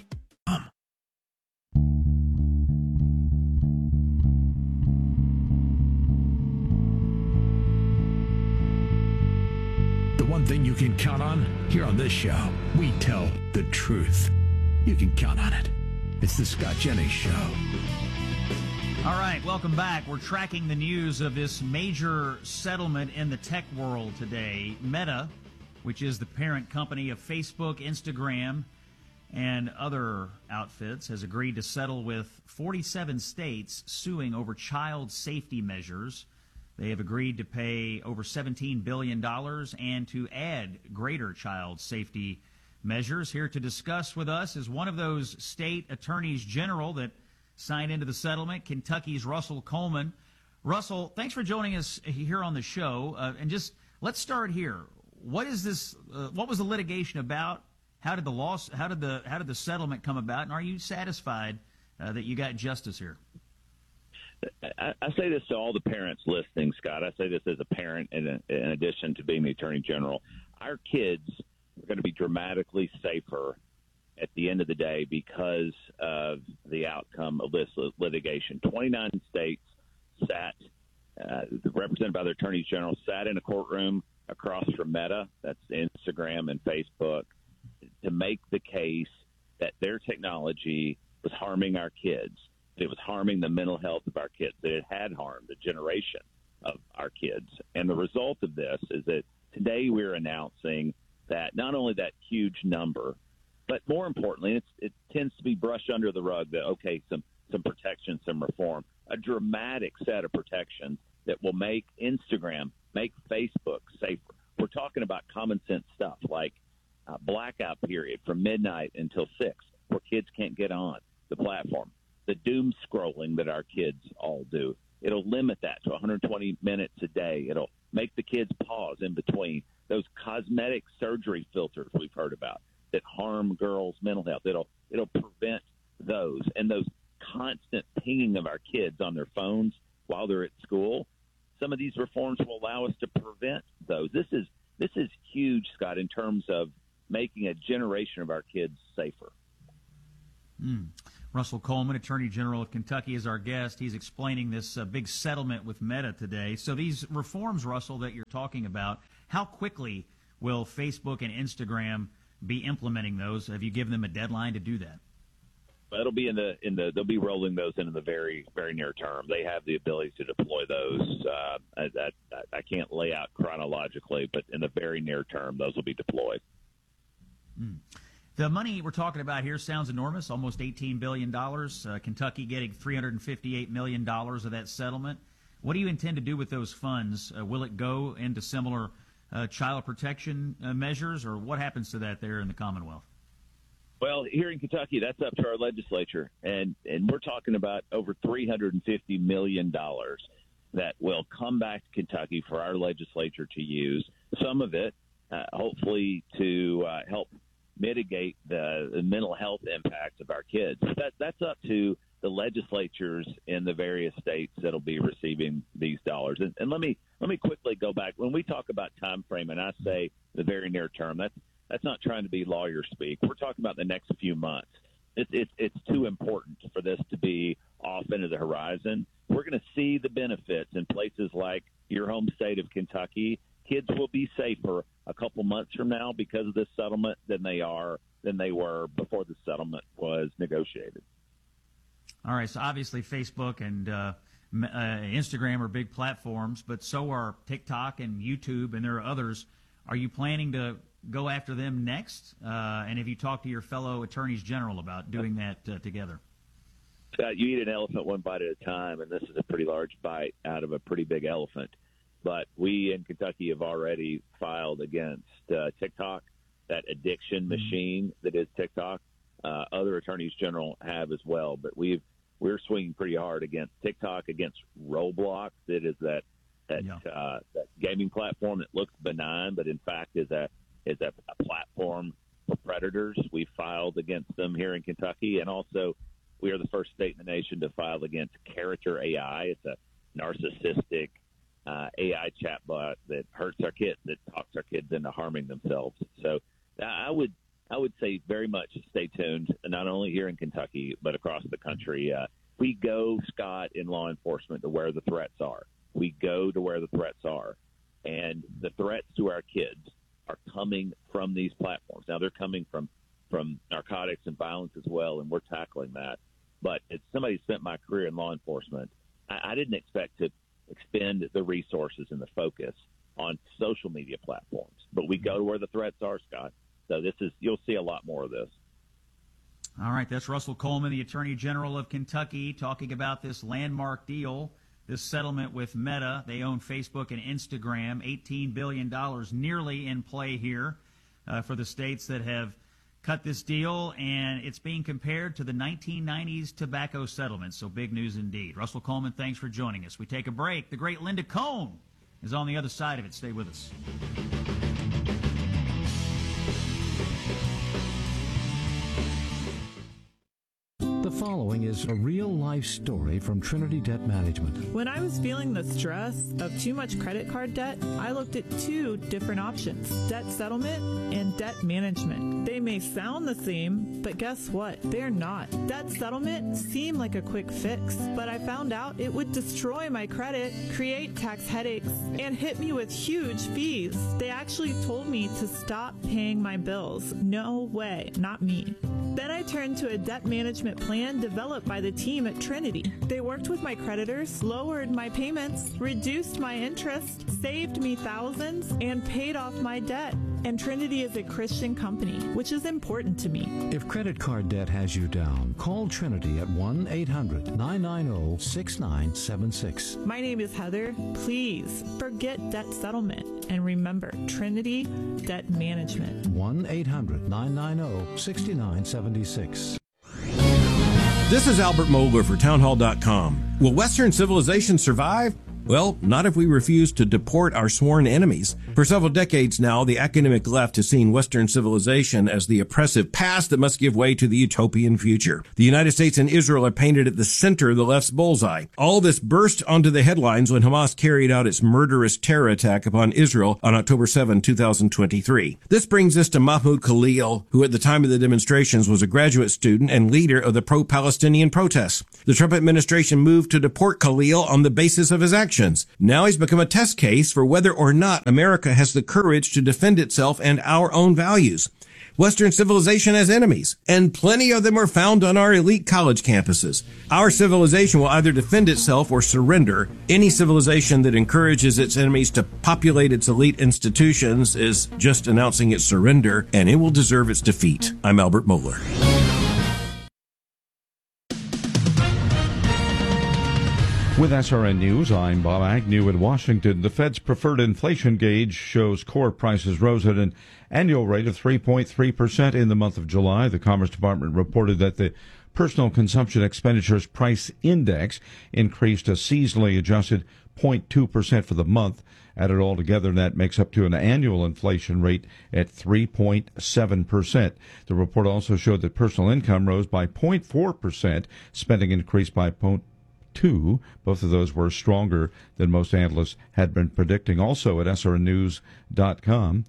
The one thing you can count on here on this show, we tell the truth. You can count on it. It's the Scott Jennings Show. All right, welcome back. We're tracking the news of this major settlement in the tech world today. Meta, which is the parent company of Facebook, Instagram, and other outfits, has agreed to settle with forty-seven states suing over child safety measures. They have agreed to pay over seventeen billion dollars and to add greater child safety measures. Here to discuss with us is one of those state attorneys general that signed into the settlement, Kentucky's Russell Coleman. Russell, thanks for joining us here on the show. Uh, and just let's start here. What is this? Uh, what was the litigation about? How did the loss? How did the how did the settlement come about? And are you satisfied uh, that you got justice here? I, I say this to all the parents listening, Scott. I say this as a parent, in, in addition to being the Attorney General. Our kids are going to be dramatically safer at the end of the day because of the outcome of this litigation. twenty-nine states sat, uh, represented by their attorneys general, sat in a courtroom across from Meta, that's Instagram and Facebook, to make the case that their technology was harming our kids. It was harming the mental health of our kids, that it had harmed a generation of our kids. And the result of this is that today we're announcing that not only that huge number, but more importantly, it's, it tends to be brushed under the rug that, okay, some, some protection, some reform, a dramatic set of protections that will make Instagram, make Facebook safer. We're talking talking about common sense stuff like uh, blackout period from midnight until six, where kids can't get on the platform. The doom scrolling that our kids all do. It'll limit that to one hundred twenty minutes a day. It'll make the kids pause in between. Those cosmetic surgery filters we've heard about that harm girls' mental health. It'll it'll prevent those. And those constant pinging of our kids on their phones while they're at school. Some of these reforms will allow us to prevent those. This is this is huge, Scott, in terms of making a generation of our kids safer. Mm. Russell Coleman, Attorney General of Kentucky, is our guest. He's explaining this uh, big settlement with Meta today. So these reforms, Russell, that you're talking about, how quickly will Facebook and Instagram be implementing those? Have you given them a deadline to do that? Well, it'll be in the in the they'll be rolling those into the very very near term. They have the ability to deploy those. Uh, I, I, I can't lay out chronologically, but in the very near term, those will be deployed. Mm. The money we're talking about here sounds enormous, almost eighteen billion dollars. Uh, Kentucky getting three hundred fifty-eight million dollars of that settlement. What do you intend to do with those funds? Uh, will it go into similar uh, child protection uh, measures, or what happens to that there in the Commonwealth? Well, here in Kentucky, that's up to our legislature, and, and we're talking about over three hundred fifty million dollars that will come back to Kentucky for our legislature to use. Some of it, uh, hopefully, to uh, help mitigate the, the mental health impacts of our kids. That, that's up to the legislatures in the various states that'll be receiving these dollars. And, and let me let me quickly go back. When we talk about time frame, and I say the very near term, that's that's not trying to be lawyer speak. We're talking about the next few months. It's it's it's too important for this to be off into the horizon. We're going to see the benefits in places like your home state of Kentucky. Kids will be safer a couple months from now because of this settlement than they are than they were before the settlement was negotiated. All right, so obviously Facebook and uh, uh, Instagram are big platforms, but so are TikTok and YouTube, and there are others. Are you planning to go after them next? Uh, and have you talked to your fellow attorneys general about doing that uh, together? Scott, you eat an elephant one bite at a time, and this is a pretty large bite out of a pretty big elephant. But we in Kentucky have already filed against uh, TikTok, that addiction machine that is TikTok. Uh, other attorneys general have as well. But we've, we're swinging pretty hard against TikTok, against Roblox. That is that that, yeah. uh, that gaming platform that looks benign, but in fact is a is a, a platform for predators. We filed against them here in Kentucky, and also we are the first state in the nation to file against Character A I. It's a narcissistic uh, A I chatbot that hurts our kids, that talks our kids into harming themselves. So I would I would say very much stay tuned, not only here in Kentucky, but across the country. Uh, we go, Scott, in law enforcement to where the threats are. We go to where the threats are. And the threats to our kids are coming from these platforms. Now, they're coming from, from narcotics and violence as well, and we're tackling that. But as somebody who spent my career in law enforcement, I, I didn't expect to expend the resources and the focus on social media platforms. But we go to where the threats are, Scott. So this is you'll see a lot more of this. All right, that's Russell Coleman, the Attorney General of Kentucky, talking about this landmark deal, this settlement with Meta. They own Facebook and Instagram, eighteen billion dollars nearly in play here uh, for the states that have cut this deal, and it's being compared to the nineteen nineties tobacco settlement, so big news indeed. Russell Coleman, thanks for joining us. We take a break. The great Linda Cohn is on the other side of it. Stay with us. The following is a real-life story from Trinity Debt Management. When I was feeling the stress of too much credit card debt, I looked at two different options, debt settlement and debt management. They may sound the same, but guess what? They're not. Debt settlement seemed like a quick fix, but I found out it would destroy my credit, create tax headaches, and hit me with huge fees. They actually told me to stop paying my bills. No way, not me. Then I turned to a debt management plan and developed by the team at Trinity. They worked with my creditors, lowered my payments, reduced my interest, saved me thousands, and paid off my debt. And Trinity is a Christian company, which is important to me. If credit card debt has you down, call Trinity at one eight hundred nine nine zero six nine seven six. My name is Heather. Please forget debt settlement and remember Trinity Debt Management. one eight hundred nine nine zero six nine seven six. This is Albert Mohler for townhall dot com. Will Western civilization survive? Well, not if we refuse to deport our sworn enemies. For several decades now, the academic left has seen Western civilization as the oppressive past that must give way to the utopian future. The United States and Israel are painted at the center of the left's bullseye. All this burst onto the headlines when Hamas carried out its murderous terror attack upon Israel on October seventh, two thousand twenty-three. This brings us to Mahmoud Khalil, who at the time of the demonstrations was a graduate student and leader of the pro-Palestinian protests. The Trump administration moved to deport Khalil on the basis of his actions. Now he's become a test case for whether or not America has the courage to defend itself and our own values. Western civilization has enemies, and plenty of them are found on our elite college campuses. Our civilization will either defend itself or surrender. Any civilization that encourages its enemies to populate its elite institutions is just announcing its surrender, and it will deserve its defeat. I'm Albert Mohler. With S R N News, I'm Bob Agnew in Washington. The Fed's preferred inflation gauge shows core prices rose at an annual rate of three point three percent in the month of July. The Commerce Department reported that the Personal Consumption Expenditures Price Index increased a seasonally adjusted zero point two percent for the month. Added all together, that makes up to an annual inflation rate at three point seven percent. The report also showed that personal income rose by zero point four percent. Spending increased by zero point two. Both of those were stronger than most analysts had been predicting. Also at S R N news dot com,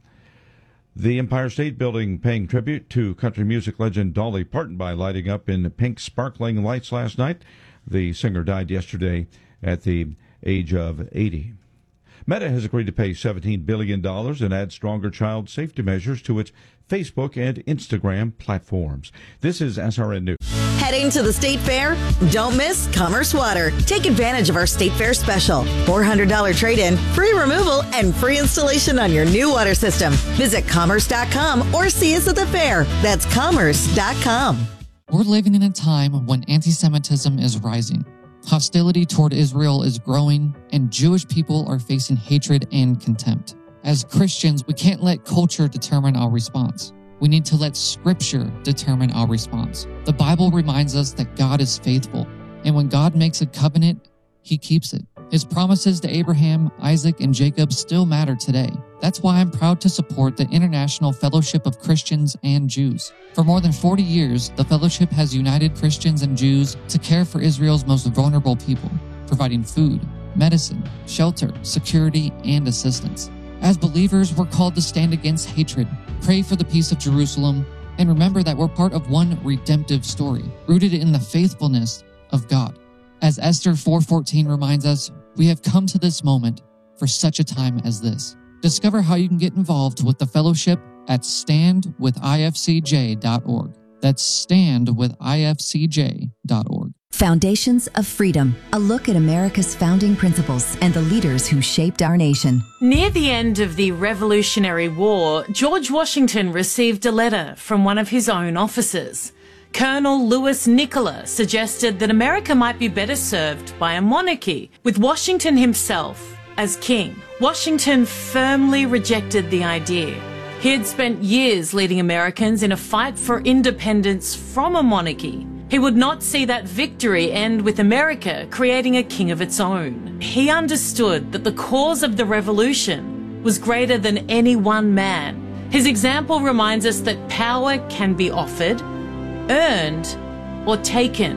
the Empire State Building paying tribute to country music legend Dolly Parton by lighting up in pink sparkling lights last night. The singer died yesterday at the age of eighty. Meta has agreed to pay seventeen billion dollars and add stronger child safety measures to its Facebook and Instagram platforms. This is S R N News. Heading to the State Fair? Don't miss Commerce Water. Take advantage of our State Fair special. four hundred dollars trade-in, free removal, and free installation on your new water system. Visit commerce dot com or see us at the fair. That's commerce dot com. We're living in a time when anti-Semitism is rising. Hostility toward Israel is growing, and Jewish people are facing hatred and contempt. As Christians, we can't let culture determine our response. We need to let Scripture determine our response. The Bible reminds us that God is faithful, and when God makes a covenant, He keeps it. His promises to Abraham, Isaac, and Jacob still matter today. That's why I'm proud to support the International Fellowship of Christians and Jews. For more than forty years, the fellowship has united Christians and Jews to care for Israel's most vulnerable people, providing food, medicine, shelter, security, and assistance. As believers, we're called to stand against hatred, pray for the peace of Jerusalem, and remember that we're part of one redemptive story, rooted in the faithfulness of God. As Esther four fourteen reminds us, we have come to this moment for such a time as this. Discover how you can get involved with the fellowship at stand with I F C J dot org. That's stand with I F C J dot org. Foundations of Freedom, a look at America's founding principles and the leaders who shaped our nation. Near the end of the Revolutionary War, George Washington received a letter from one of his own officers. Colonel Louis Nicola suggested that America might be better served by a monarchy, with Washington himself as king. Washington firmly rejected the idea. He had spent years leading Americans in a fight for independence from a monarchy. He would not see that victory end with America creating a king of its own. He understood that the cause of the revolution was greater than any one man. His example reminds us that power can be offered, earned, or taken.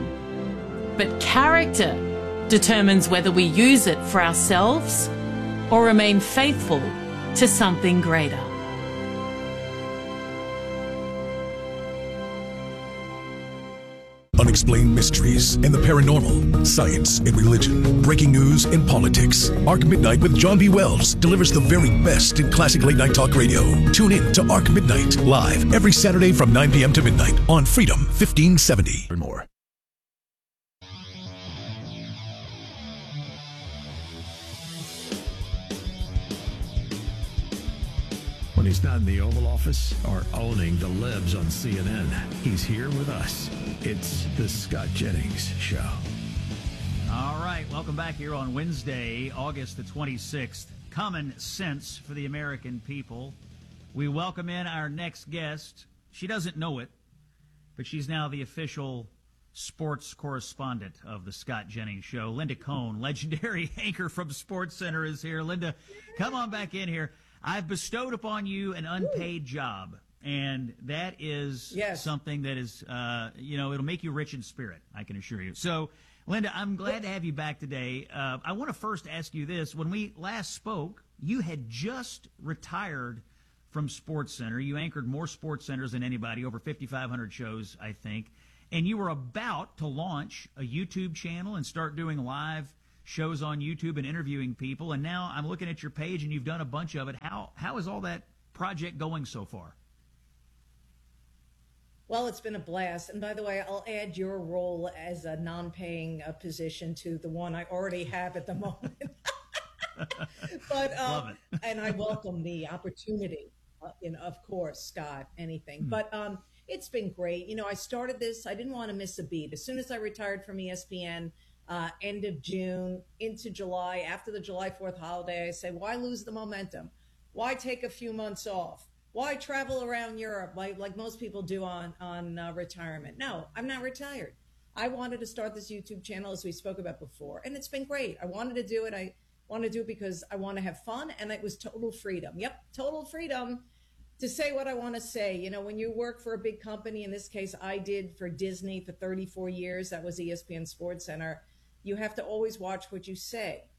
But character determines whether we use it for ourselves or remain faithful to something greater. Unexplained mysteries and the paranormal, science and religion, breaking news and politics. Arc Midnight with John B. Wells delivers the very best in classic late night talk radio. Tune in to Arc Midnight live every Saturday from nine p.m. to midnight on Freedom fifteen seventy or more. When he's not in the Oval Office or owning the libs on C N N, he's here with us. It's the Scott Jennings Show. All right, welcome back here on Wednesday, August the twenty-sixth. Common sense for the American people. We welcome in our next guest. She doesn't know it, but she's now the official sports correspondent of the Scott Jennings Show. Linda Cohn, legendary anchor from SportsCenter, is here. Linda, come on back in here. I've bestowed upon you an unpaid job, and that is yes. something that is, uh, you know, it'll make you rich in spirit, I can assure you. So, Linda, I'm glad to have you back today. Uh, I want to first ask you this. When we last spoke, you had just retired from SportsCenter. You anchored more Sports Centers than anybody, over fifty-five hundred shows, I think. And you were about to launch a YouTube channel and start doing live shows on YouTube and interviewing people. And now I'm looking at your page, and you've done a bunch of it. How How is all that project going so far? Well, it's been a blast. And by the way, I'll add your role as a non-paying uh, position to the one I already have at the moment. But um, Love it. And I welcome the opportunity, uh, you know, of course, Scott, anything. Hmm. But um, it's been great. You know, I started this, I didn't want to miss a beat. As soon as I retired from E S P N, uh, end of June into July, after the July fourth holiday, I say, why lose the momentum? Why take a few months off? Why travel around Europe like, like most people do on, on uh, retirement? No, I'm not retired. I wanted to start this YouTube channel, as we spoke about before, and it's been great. I wanted to do it. I want to do it because I want to have fun, and it was total freedom. Yep, total freedom to say what I want to say. You know, when you work for a big company, in this case, I did for Disney for thirty-four years. That was E S P N SportsCenter. You have to always watch what you say.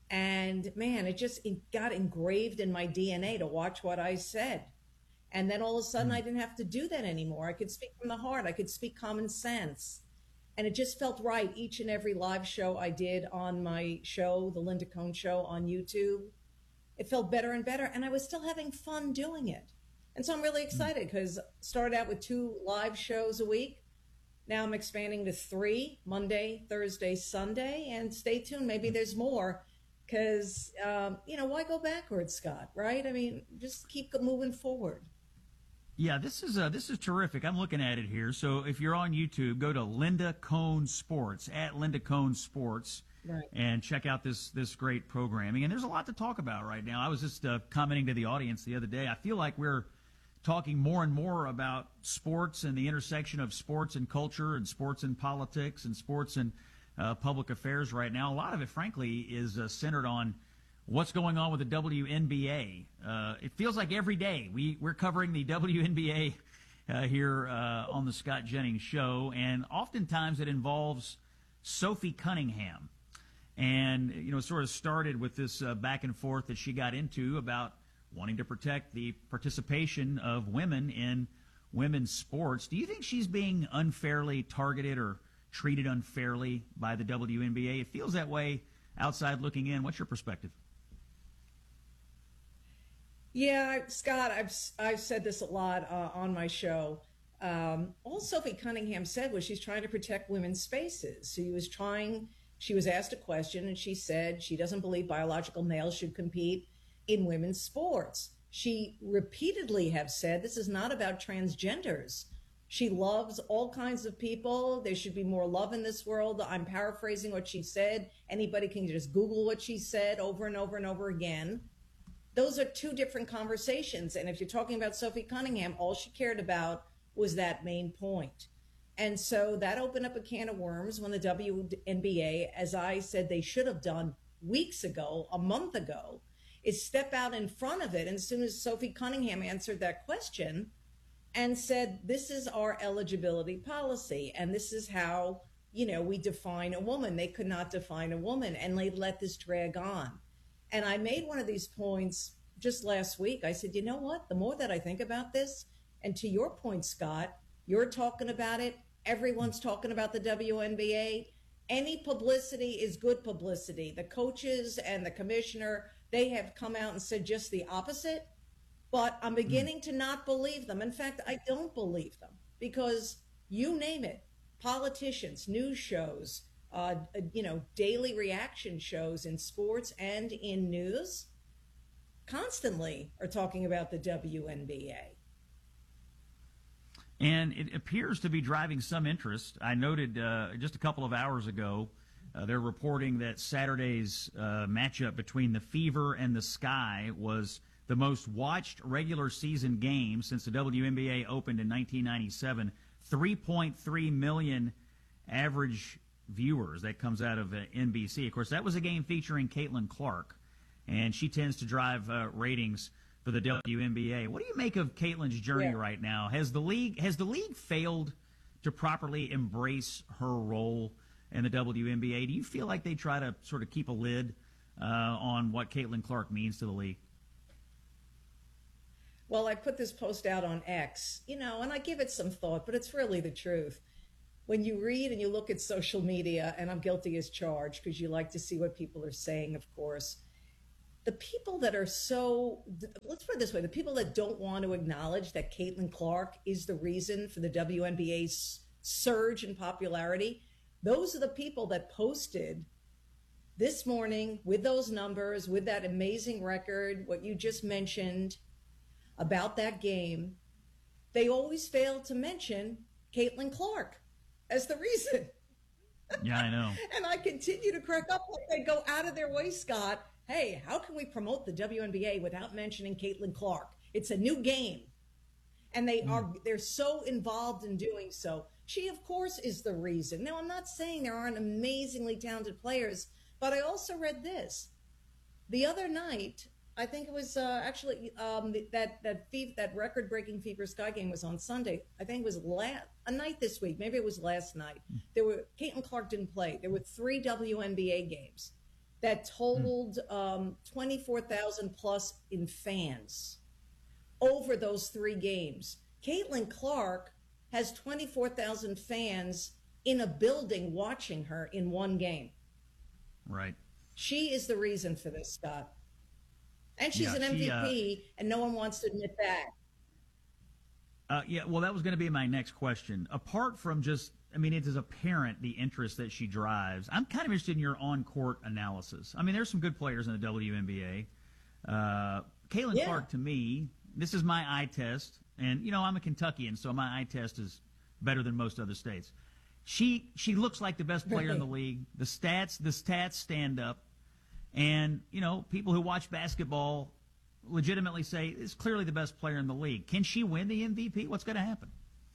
And man, it just it got engraved in my D N A to watch what I said. And then all of a sudden, I didn't have to do that anymore. I could speak from the heart. I could speak common sense. And it just felt right. Each and every live show I did on my show, The Linda Cohn Show on YouTube, it felt better and better. And I was still having fun doing it. And so I'm really excited because started out with two live shows a week. Now I'm expanding to three, Monday, Thursday, Sunday. And stay tuned. Maybe there's more because, um, you know, why go backwards, Scott, right? I mean, just keep moving forward. Yeah, this is uh, this is terrific. I'm looking at it here. So if you're on YouTube, go to Linda Cohn Sports, at Linda Cohn Sports, right, and check out this this great programming. And there's a lot to talk about right now. I was just uh, commenting to the audience the other day. I feel like we're talking more and more about sports and the intersection of sports and culture and sports and politics and sports and uh, public affairs right now. A lot of it, frankly, is uh, centered on what's going on with the W N B A. Uh, it feels like every day we, we're covering the W N B A uh, here uh, on the Scott Jennings Show, and oftentimes it involves Sophie Cunningham. And, you know, sort of started with this uh, back and forth that she got into about wanting to protect the participation of women in women's sports. Do you think she's being unfairly targeted or treated unfairly by the W N B A? It feels that way outside looking in. What's your perspective? Yeah, Scott, I've I've said this a lot uh, on my show. Um, all Sophie Cunningham said was she's trying to protect women's spaces. She was trying. She was asked a question, and she said she doesn't believe biological males should compete in women's sports. She repeatedly have said this is not about transgenders. She loves all kinds of people. There should be more love in this world. I'm paraphrasing what she said. Anybody can just Google what she said over and over and over again. Those are two different conversations. And if you're talking about Sophie Cunningham, all she cared about was that main point. And so that opened up a can of worms when the W N B A, as I said they should have done weeks ago, a month ago, is step out in front of it. And as soon as Sophie Cunningham answered that question and said, this is our eligibility policy, and this is how, you know, we define a woman. They could not define a woman, and they let this drag on. And I made one of these points just last week. I said, you know what? The more that I think about this, and to your point, Scott, you're talking about it. Everyone's talking about the W N B A. Any publicity is good publicity. The coaches and the commissioner, they have come out and said just the opposite. But I'm beginning to not believe them. In fact, I don't believe them because you name it, politicians, news shows, uh, you know, daily reaction shows in sports and in news, constantly are talking about the W N B A. And it appears to be driving some interest. I noted uh, just a couple of hours ago, uh, they're reporting that Saturday's uh, matchup between the Fever and the Sky was the most watched regular season game since the W N B A opened in nineteen ninety-seven. three point three million average viewers. That comes out of uh, N B C. Of course, that was a game featuring Caitlin Clark, and she tends to drive uh, ratings for the W N B A. What do you make of Caitlin's journey Yeah. right now? Has the league has the league failed to properly embrace her role in the W N B A? Do you feel like they try to sort of keep a lid uh, on what Caitlin Clark means to the league? Well, I put this post out on X, you know, and I give it some thought, but it's really the truth. When you read and you look at social media, and I'm guilty as charged because you like to see what people are saying, of course, the people that are so, let's put it this way, the people that don't want to acknowledge that Caitlin Clark is the reason for the W N B A's surge in popularity, those are the people that posted this morning with those numbers, with that amazing record, what you just mentioned about that game. They always fail to mention Caitlin Clark as the reason. Yeah, I know. And I continue to crack up like they go out of their way, Scott. Hey, how can we promote the W N B A without mentioning Caitlin Clark? It's a new game. And they are they're so involved in doing so. She, of course, is the reason. Now, I'm not saying there aren't amazingly talented players, but I also read this. The other night, I think it was uh, actually um, that that fev- that record-breaking Fever Sky game was on Sunday. I think it was la- a night this week. Maybe it was last night. There were Caitlin Clark didn't play. There were three W N B A games that totaled um, twenty-four thousand plus in fans over those three games. Caitlin Clark has twenty-four thousand fans in a building watching her in one game. Right. She is the reason for this, Scott. And she's Yeah, an M V P, she, uh, and no one wants to admit that. Uh, yeah, well, that was going to be my next question. Apart from just, I mean, it is apparent the interest that she drives. I'm kind of interested in your on-court analysis. I mean, there's some good players in the W N B A. Uh, Caitlin Yeah. Clark, to me, this is my eye test, and you know I'm a Kentuckian, so my eye test is better than most other states. She she looks like the best player in the league. The stats the stats stand up. And, you know, people who watch basketball legitimately say is clearly the best player in the league. Can she win the M V P? What's going to happen?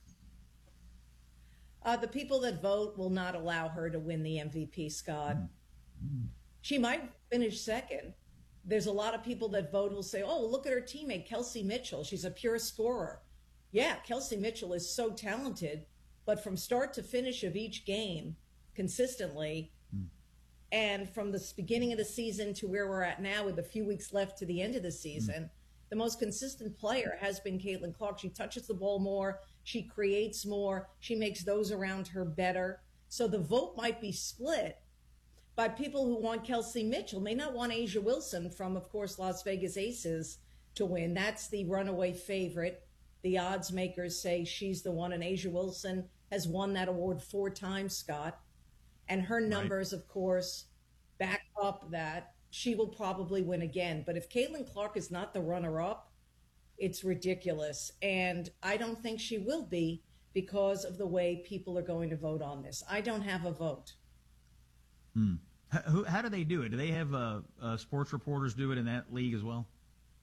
Uh, the people that vote will not allow her to win the M V P, Scott. Mm-hmm. She might finish second. There's a lot of people that vote who'll say, oh, look at her teammate, Kelsey Mitchell. She's a pure scorer. Yeah, Kelsey Mitchell is so talented, but from start to finish of each game, consistently, and from the beginning of the season to where we're at now with a few weeks left to the end of the season, mm. the most consistent player has been Caitlin Clark. She touches the ball more. She creates more. She makes those around her better. So the vote might be split by people who want Kelsey Mitchell, may not want Asia Wilson from, of course, Las Vegas Aces to win. That's the runaway favorite. The odds makers say she's the one, and Asia Wilson has won that award four times, Scott. And her numbers, right. of course, back up that she will probably win again. But if Caitlin Clark is not the runner-up, it's ridiculous. And I don't think she will be because of the way people are going to vote on this. I don't have a vote. Hmm. How, how do they do it? Do they have uh, uh, sports reporters do it in that league as well?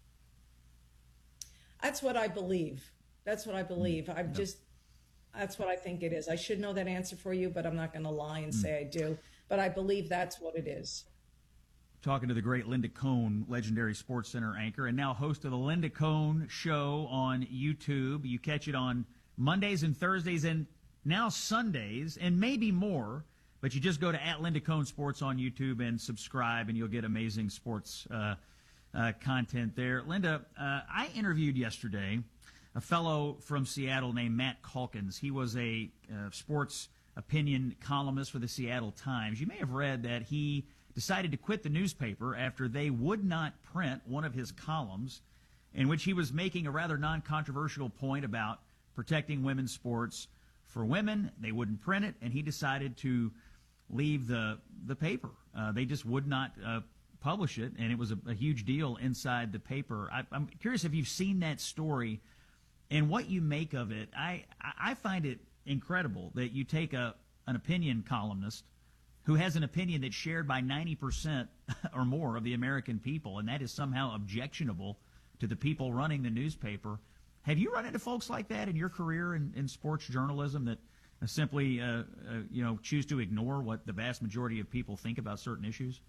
That's what I believe. That's what I believe. I'm yep. just... That's what I think it is. I should know that answer for you, but I'm not going to lie and say I do. But I believe that's what it is. Talking to the great Linda Cohn, legendary Sports Center anchor, and now host of the Linda Cohn Show on YouTube. You catch it on Mondays and Thursdays and now Sundays and maybe more. But you just go to at Linda Cohn Sports on YouTube and subscribe, and you'll get amazing sports uh, uh, content there. Linda, uh, I interviewed yesterday a fellow from Seattle named Matt Calkins. He was a uh, sports opinion columnist for the Seattle Times. You may have read that he decided to quit the newspaper after they would not print one of his columns in which he was making a rather non-controversial point about protecting women's sports for women. They wouldn't print it, and he decided to leave the the paper. Uh, they just would not uh, publish it, and it was a, a huge deal inside the paper. I, I'm curious if you've seen that story and what you make of it. I, I find it incredible that you take a an opinion columnist who has an opinion that's shared by ninety percent or more of the American people, and that is somehow objectionable to the people running the newspaper. Have you run into folks like that in your career in, in sports journalism that uh, simply, uh, uh, you know, choose to ignore what the vast majority of people think about certain issues?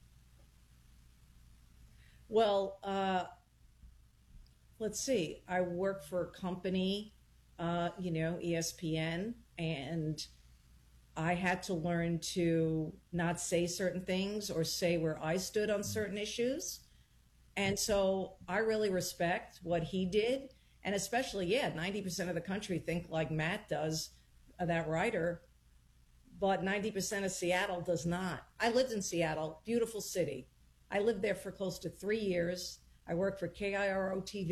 Well, uh, let's see. I work for a company, uh, you know, E S P N, and I had to learn to not say certain things or say where I stood on certain issues. And so I really respect what he did. And especially, yeah, ninety percent of the country think like Matt does, uh, that writer, but ninety percent of Seattle does not. I lived in Seattle, beautiful city. I lived there for close to three years. I worked for K I R O T V.